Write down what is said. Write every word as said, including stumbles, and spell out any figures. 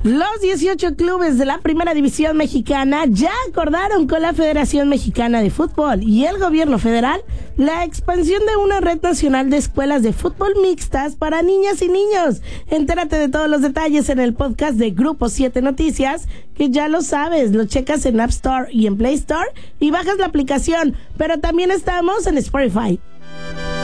Los dieciocho clubes de la Primera División Mexicana ya acordaron con la Federación Mexicana de Fútbol y el gobierno federal la expansión de una red nacional de escuelas de fútbol mixtas para niñas y niños. Entérate de todos los detalles en el podcast de Grupo siete Noticias, que ya lo sabes, lo checas en App Store y en Play Store y bajas la aplicación, pero también estamos en Spotify.